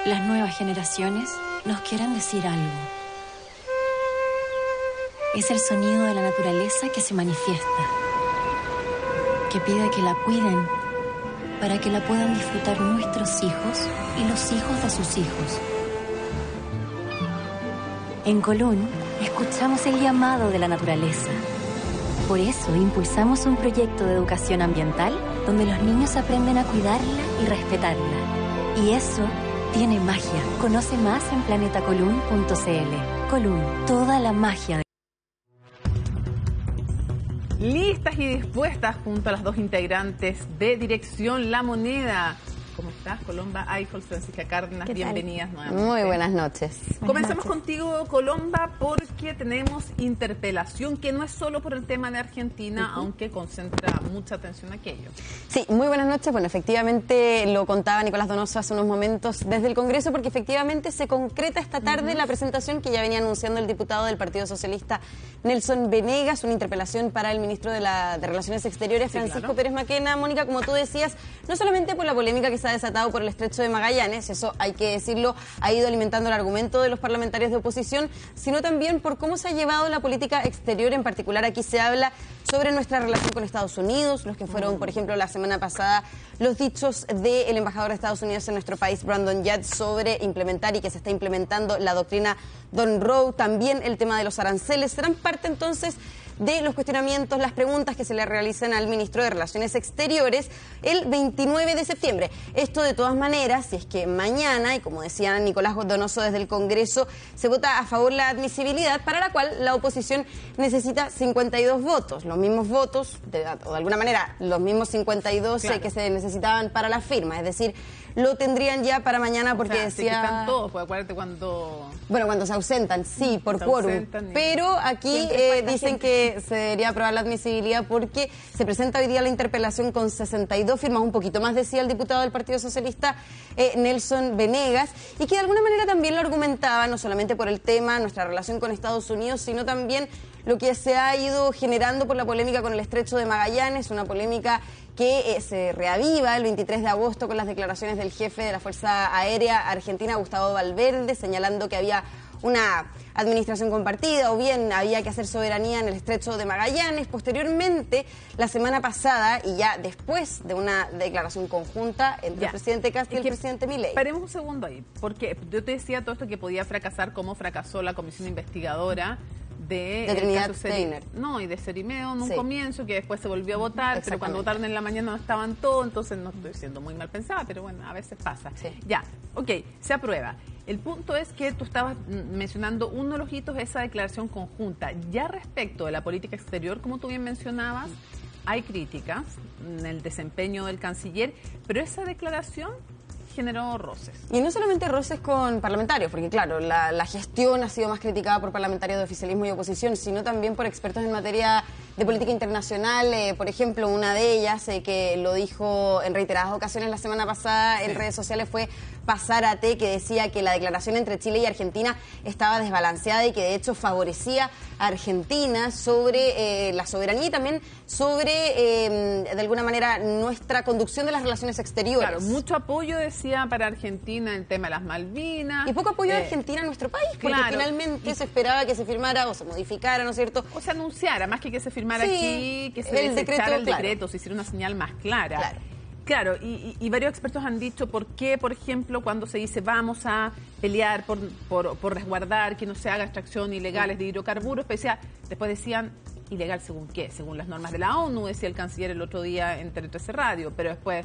las nuevas generaciones nos quieren decir algo. Es el sonido de la naturaleza que se manifiesta, que pide que la cuiden para que la puedan disfrutar nuestros hijos y los hijos de sus hijos. En Colún, escuchamos el llamado de la naturaleza. Por eso impulsamos un proyecto de educación ambiental donde los niños aprenden a cuidarla y respetarla. Y eso tiene magia. Conoce más en planetacolún.cl. Colún, toda la magia. Listas y dispuestas junto a las dos integrantes de Dirección La Moneda. ¿Cómo estás, Colomba Eiffel, Francisca Cárdenas? Bienvenidas nuevamente. Muy buenas noches. Comenzamos contigo, Colomba, porque tenemos interpelación, que no es solo por el tema de Argentina, aunque concentra mucha atención aquello. Sí, muy buenas noches. Bueno, efectivamente lo contaba Nicolás Donoso hace unos momentos desde el Congreso, porque efectivamente se concreta esta tarde la presentación que ya venía anunciando el diputado del Partido Socialista, Nelson Venegas, una interpelación para el ministro de Relaciones Exteriores, Francisco Pérez Maquena. Mónica, como tú decías, no solamente por la polémica que se ha desatado por el Estrecho de Magallanes, eso hay que decirlo, ha ido alimentando el argumento de los parlamentarios de oposición, sino también por cómo se ha llevado la política exterior. En particular, aquí se habla sobre nuestra relación con Estados Unidos, los que fueron, por ejemplo, la semana pasada, los dichos del embajador de Estados Unidos en nuestro país, Brandon Yadd, sobre implementar y que se está implementando la doctrina Don Rowe, también el tema de los aranceles. Serán parte entonces de los cuestionamientos, las preguntas que se le realizan al ministro de Relaciones Exteriores el 29 de septiembre. Esto, de todas maneras, si es que mañana, y como decía Nicolás Donoso desde el Congreso, se vota a favor la admisibilidad, para la cual la oposición necesita 52 votos, los mismos votos, o de alguna manera, los mismos 52 que se necesitaban para la firma, es decir, lo tendrían ya para mañana, porque decía... Sí, que están todos, pues acuérdate cuando... Bueno, cuando se ausentan, sí, por quórum. Pero aquí dicen que se debería aprobar la admisibilidad porque se presenta hoy día la interpelación con 62 firmas, un poquito más, decía el diputado del Partido Socialista, Nelson Venegas, y que de alguna manera también lo argumentaba, no solamente por el tema, nuestra relación con Estados Unidos, sino también lo que se ha ido generando por la polémica con el Estrecho de Magallanes, una polémica que se reaviva el 23 de agosto con las declaraciones del jefe de la Fuerza Aérea Argentina, Gustavo Valverde, señalando que había una administración compartida o bien había que hacer soberanía en el Estrecho de Magallanes. Posteriormente, la semana pasada, y ya después de una declaración conjunta entre el presidente Kast y el presidente Milei. Paremos un segundo ahí, porque yo te decía todo esto que podía fracasar, como fracasó la comisión investigadora de Trinidad Steiner. No, y de Cerimeo en un comienzo, que después se volvió a votar, pero cuando votaron en la mañana no estaban todos, entonces no estoy siendo muy mal pensada, pero bueno, a veces pasa. Ya, ok, se aprueba. El punto es que tú estabas mencionando uno de los hitos de esa declaración conjunta. Ya respecto de la política exterior, como tú bien mencionabas, hay críticas en el desempeño del canciller, pero esa declaración generó roces. Y no solamente roces con parlamentarios, porque claro, la gestión ha sido más criticada por parlamentarios de oficialismo y oposición, sino también por expertos en materia de política internacional. Por ejemplo, una de ellas, que lo dijo en reiteradas ocasiones la semana pasada en redes sociales, fue Pasárate, que decía que la declaración entre Chile y Argentina estaba desbalanceada y que de hecho favorecía a Argentina sobre la soberanía y también sobre, de alguna manera, nuestra conducción de las relaciones exteriores. Claro, mucho apoyo, decía, para Argentina en el tema de las Malvinas. Y poco apoyo de Argentina a nuestro país, porque finalmente se esperaba que se firmara o se modificara, ¿no es cierto? O se anunciara, más que se firmara aquí, que se desechara el decreto, se hiciera una señal más clara. Claro, y varios expertos han dicho por qué, por ejemplo, cuando se dice vamos a pelear por resguardar que no se haga extracción ilegales de hidrocarburos, después decían ilegal según qué, según las normas de la ONU, decía el canciller el otro día en Tele 13 Radio, pero después...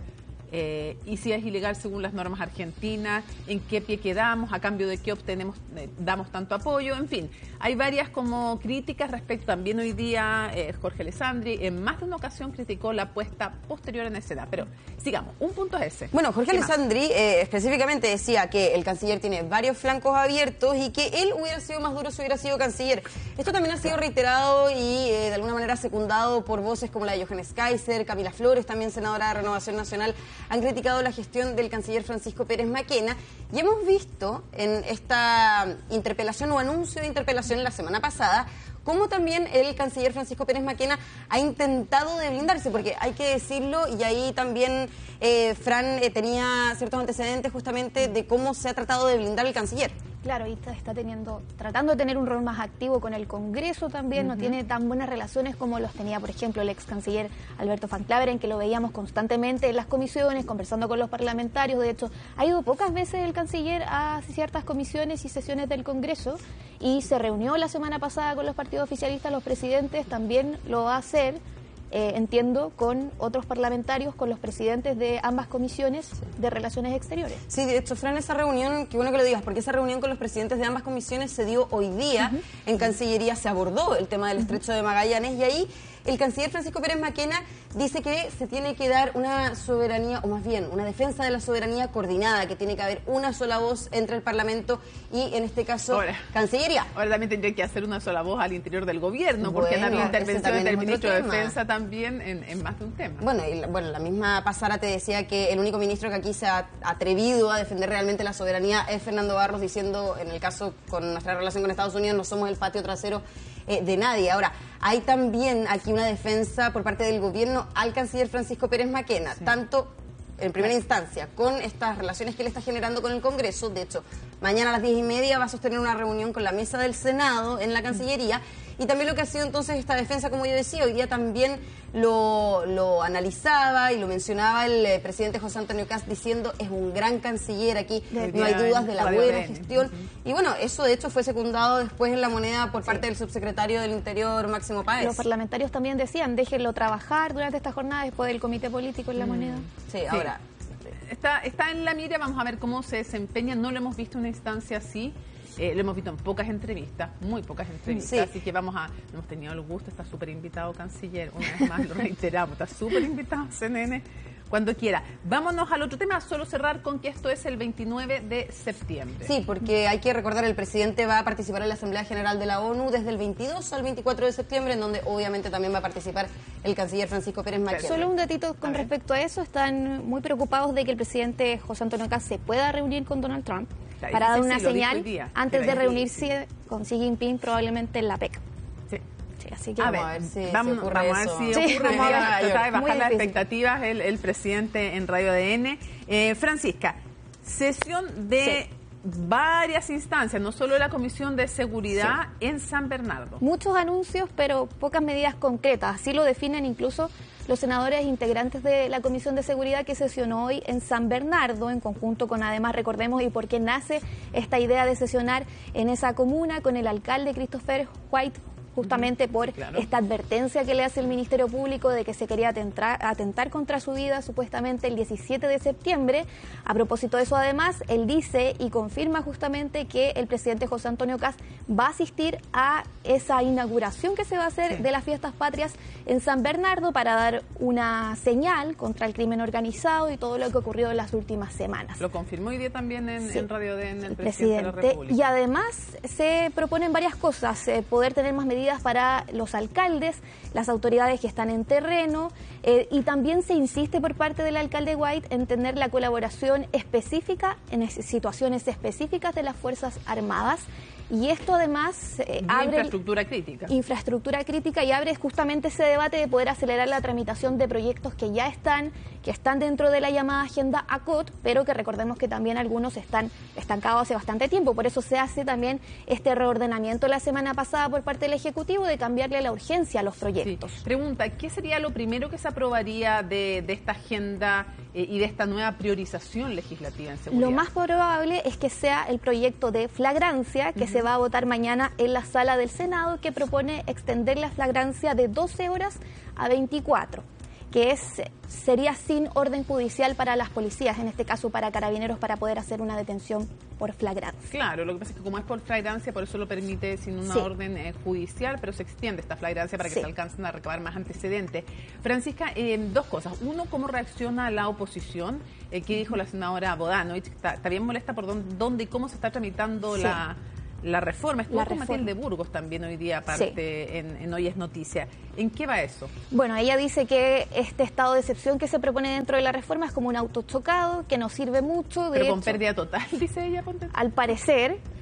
y si es ilegal según las normas argentinas, en qué pie quedamos, a cambio de qué obtenemos, damos tanto apoyo, en fin, hay varias como críticas respecto. También hoy día Jorge Alessandri en más de una ocasión criticó la puesta posterior en escena, pero sigamos, un punto es ese. Bueno, Jorge Alessandri específicamente decía que el canciller tiene varios flancos abiertos y que él hubiera sido más duro si hubiera sido canciller. Esto también ha sido reiterado y de alguna manera secundado por voces como la de Johannes Kaiser, Camila Flores, también senadora de Renovación Nacional, han criticado la gestión del canciller Francisco Pérez Maquena, y hemos visto en esta interpelación o anuncio de interpelación la semana pasada como también el canciller Francisco Pérez Maquena ha intentado desblindarse, porque hay que decirlo, y ahí también Fran tenía ciertos antecedentes justamente de cómo se ha tratado de blindar el canciller. Claro, y está tratando de tener un rol más activo con el Congreso también, no tiene tan buenas relaciones como los tenía, por ejemplo, el ex canciller Alberto Van Klaveren, que lo veíamos constantemente en las comisiones, conversando con los parlamentarios. De hecho, ha ido pocas veces el canciller a ciertas comisiones y sesiones del Congreso, y se reunió la semana pasada con los partidos oficialistas, los presidentes, también lo va a hacer. Entiendo, con otros parlamentarios, con los presidentes de ambas comisiones de Relaciones Exteriores. Sí, de hecho, Fran, esa reunión, qué bueno que lo digas, porque esa reunión con los presidentes de ambas comisiones se dio hoy día. En Cancillería se abordó el tema del Estrecho de Magallanes, y ahí el canciller Francisco Pérez Maquena dice que se tiene que dar una soberanía, o más bien, una defensa de la soberanía coordinada, que tiene que haber una sola voz entre el Parlamento y, en este caso, Cancillería. Ahora también tendría que hacer una sola voz al interior del gobierno, porque han habido intervenciones del ministro de Defensa también en más de un tema. Bueno, la misma Pasara te decía que el único ministro que aquí se ha atrevido a defender realmente la soberanía es Fernando Barros, diciendo, en el caso con nuestra relación con Estados Unidos, no somos el patio trasero de nadie. Ahora, hay también aquí una defensa por parte del gobierno al canciller Francisco Pérez Maquena, tanto en primera instancia con estas relaciones que él está generando con el Congreso. De hecho, mañana a las 10:30 va a sostener una reunión con la mesa del Senado en la Cancillería, y también lo que ha sido entonces esta defensa, como yo decía, hoy día también lo analizaba y lo mencionaba el presidente José Antonio Kast, diciendo es un gran canciller aquí, no hay dudas de la buena gestión. Y bueno, eso de hecho fue secundado después en La Moneda por parte del subsecretario del Interior, Máximo Páez. Los parlamentarios también decían, déjenlo trabajar durante esta jornada después del comité político en La Moneda. Sí, ahora... Está en la mira, vamos a ver cómo se desempeña. No lo hemos visto en una instancia así. Lo hemos visto en pocas entrevistas, muy pocas entrevistas, así que hemos tenido el gusto, está súper invitado canciller, una vez más lo reiteramos, está súper invitado CNN cuando quiera. Vámonos al otro tema, solo cerrar con que esto es el 29 de septiembre. Sí, porque hay que recordar, el presidente va a participar en la Asamblea General de la ONU desde el 22 al 24 de septiembre, en donde obviamente también va a participar el canciller Francisco Pérez Maquena. Solo un datito con respecto a eso, están muy preocupados de que el presidente José Antonio Kast se pueda reunir con Donald Trump para dar una señal antes de reunirse con Xi Jinping, probablemente en la PEC. Sí. Así que vamos a ver si ocurre. Bajar las expectativas el presidente en Radio ADN. Francisca, sesión de varias instancias, no solo la Comisión de Seguridad en San Bernardo. Muchos anuncios, pero pocas medidas concretas. Así lo definen incluso los senadores integrantes de la Comisión de Seguridad que sesionó hoy en San Bernardo, en conjunto con, además, recordemos, y por qué nace esta idea de sesionar en esa comuna, con el alcalde Christopher White, justamente por esta advertencia que le hace el Ministerio Público de que se quería atentar contra su vida supuestamente el 17 de septiembre. A propósito de eso, además, él dice y confirma justamente que el presidente José Antonio Kast va a asistir a esa inauguración que se va a hacer de las fiestas patrias en San Bernardo para dar una señal contra el crimen organizado y todo lo que ocurrió en las últimas semanas. Lo confirmó hoy día también en Radio ADN el presidente de la República. Y además se proponen varias cosas, poder tener más medidas para los alcaldes, las autoridades que están en terreno, y también se insiste por parte del alcalde White en tener la colaboración específica en situaciones específicas de las Fuerzas Armadas. Y esto además abre infraestructura crítica y abre justamente ese debate de poder acelerar la tramitación de proyectos que ya están dentro de la llamada agenda ACOT, pero que recordemos que también algunos están estancados hace bastante tiempo. Por eso se hace también este reordenamiento la semana pasada por parte del Ejecutivo de cambiarle la urgencia a los proyectos. Sí. Pregunta, ¿qué sería lo primero que se aprobaría de esta agenda y de esta nueva priorización legislativa en seguridad? Lo más probable es que sea el proyecto de flagrancia que se va a votar mañana en la sala del Senado, que propone extender la flagrancia de 12 horas a 24, que sería sin orden judicial para las policías, en este caso para carabineros, para poder hacer una detención por flagrancia. Claro, lo que pasa es que como es por flagrancia, por eso lo permite sin una orden judicial, pero se extiende esta flagrancia para que se alcancen a recabar más antecedentes. Francisca, dos cosas. Uno, ¿cómo reacciona la oposición? ¿Qué dijo la senadora Bodanovich? Está bien molesta por dónde y cómo se está tramitando la reforma. Estuvo con Matilde Burgos también hoy día, aparte, en Hoy es Noticia. ¿En qué va eso? Bueno, ella dice que este estado de excepción que se propone dentro de la reforma es como un auto chocado, que no sirve mucho. Pero con pérdida total, dice ella. Al parecer,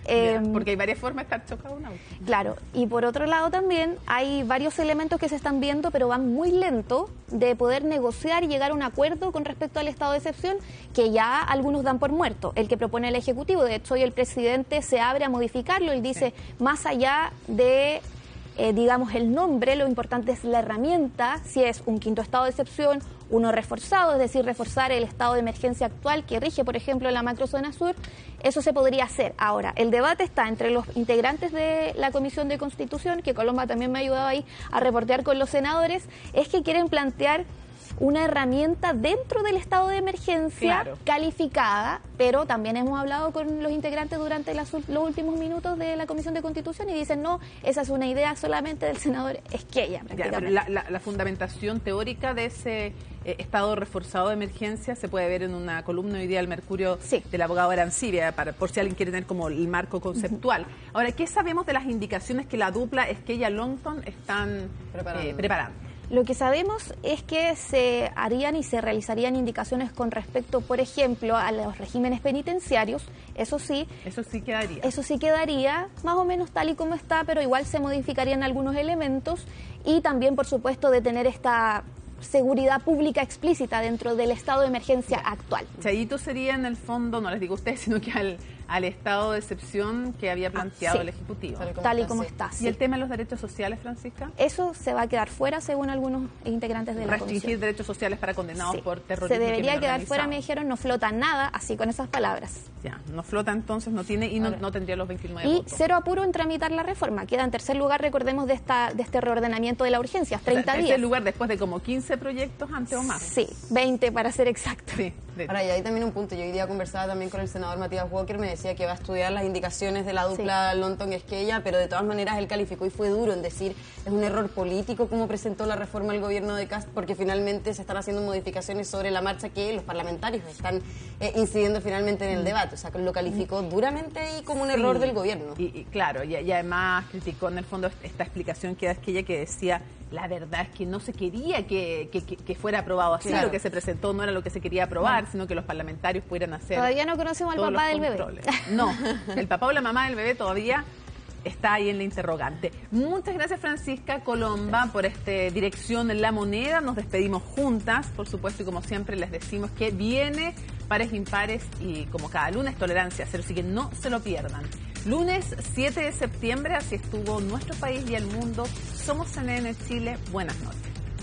Porque hay varias formas de estar chocado un auto. Claro, y por otro lado también hay varios elementos que se están viendo, pero van muy lento de poder negociar y llegar a un acuerdo con respecto al estado de excepción, que ya algunos dan por muerto, el que propone el Ejecutivo. De hecho, hoy el presidente se abre a modificarlo y dice, más allá de... digamos, el nombre, lo importante es la herramienta, si es un quinto estado de excepción, uno reforzado, es decir, reforzar el estado de emergencia actual que rige, por ejemplo, la macrozona sur, eso se podría hacer. Ahora, el debate está entre los integrantes de la Comisión de Constitución, que Colomba también me ha ayudado ahí a reportear con los senadores, es que quieren plantear una herramienta dentro del estado de emergencia calificada, pero también hemos hablado con los integrantes durante los últimos minutos de la Comisión de Constitución y dicen, no, esa es una idea solamente del senador Esquella, prácticamente. La fundamentación teórica de ese estado reforzado de emergencia se puede ver en una columna hoy día del Mercurio del abogado Arancibia, por si alguien quiere tener como el marco conceptual. Ahora, ¿qué sabemos de las indicaciones que la dupla Esquella-Longton están preparando? Lo que sabemos es que se harían y se realizarían indicaciones con respecto, por ejemplo, a los regímenes penitenciarios. Eso sí quedaría. Eso sí quedaría, más o menos tal y como está, pero igual se modificarían algunos elementos. Y también, por supuesto, de tener esta seguridad pública explícita dentro del estado de emergencia actual. Chayito sería, en el fondo, no les digo a ustedes, sino que al estado de excepción que había planteado el Ejecutivo. Tal y como está. ¿Y el tema de los derechos sociales, Francisca? Eso se va a quedar fuera, según algunos integrantes de la comisión. Restringir derechos sociales para condenados por terrorismo. Se debería quedar fuera, me dijeron, no flota nada, así con esas palabras. Ya, no flota entonces, no tiene y no tendría los 29 y votos. Cero apuro en tramitar la reforma. Queda en tercer lugar, recordemos, de este reordenamiento de la urgencia, 30 días. En tercer lugar, después de como 15 proyectos antes o más. Sí, 20 para ser exacto. Sí. Ahora, y hay también un punto. Yo hoy día conversaba también con el senador Matías Walker, me decía que va a estudiar las indicaciones de la dupla Longton-Esquella, pero de todas maneras él calificó y fue duro en decir es un error político como presentó la reforma el gobierno de Kast, porque finalmente se están haciendo modificaciones sobre la marcha que los parlamentarios están incidiendo finalmente en el debate. O sea, lo calificó duramente y como un error del gobierno. Y claro, y además criticó en el fondo esta explicación que da Esquella, que decía, la verdad es que no se quería que fuera aprobado así, lo que se presentó no era lo que se quería aprobar, sino que los parlamentarios pudieran hacer. Todavía no conocemos al papá del bebé. No, el papá o la mamá del bebé todavía está ahí en la interrogante. Muchas gracias, Francisca Colomba, por esta dirección en La Moneda. Nos despedimos juntas, por supuesto, y como siempre les decimos que viene pares impares y como cada lunes tolerancia cero, así que no se lo pierdan. Lunes 7 de septiembre, así estuvo nuestro país y el mundo. Somos CNN Chile. Buenas noches.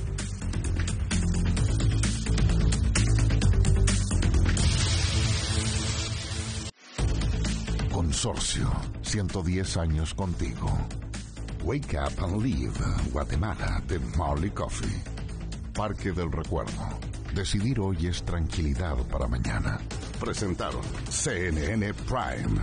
Consorcio, 110 años contigo. Wake Up and Live, Guatemala, de Marley Coffee. Parque del Recuerdo. Decidir hoy es tranquilidad para mañana. Presentaron CNN Prime.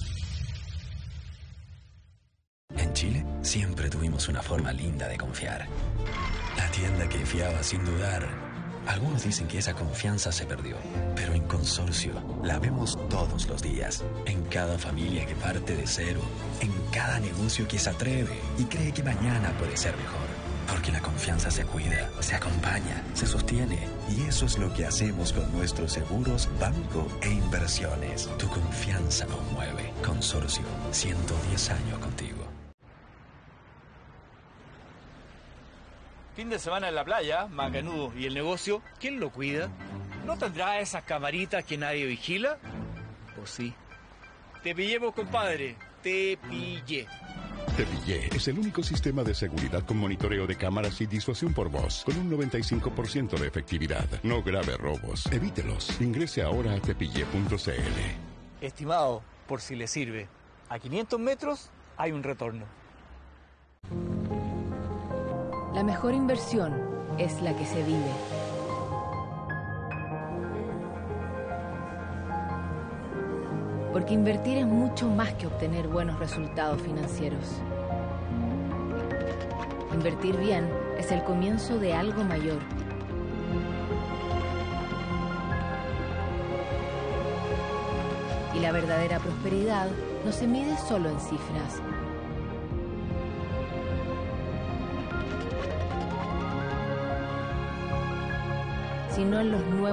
En Chile siempre tuvimos una forma linda de confiar. La tienda que fiaba sin dudar. Algunos dicen que esa confianza se perdió, pero en Consorcio la vemos todos los días. En cada familia que parte de cero, en cada negocio que se atreve y cree que mañana puede ser mejor. Porque la confianza se cuida, se acompaña, se sostiene. Y eso es lo que hacemos con nuestros seguros, banco e inversiones. Tu confianza nos mueve. Consorcio, 110 años contigo. Fin de semana en la playa, macanudo. ¿Y el negocio? ¿Quién lo cuida? ¿No tendrá esas camaritas que nadie vigila? ¿O sí? Te pillemos, compadre. Te pillé. Te Pillé es el único sistema de seguridad con monitoreo de cámaras y disuasión por voz, con un 95% de efectividad. No grave robos. Evítelos. Ingrese ahora a tepillé.cl. Estimado, por si le sirve, a 500 metros hay un retorno. La mejor inversión es la que se vive. Porque invertir es mucho más que obtener buenos resultados financieros. Invertir bien es el comienzo de algo mayor. Y la verdadera prosperidad no se mide solo en cifras, sino en los nuevos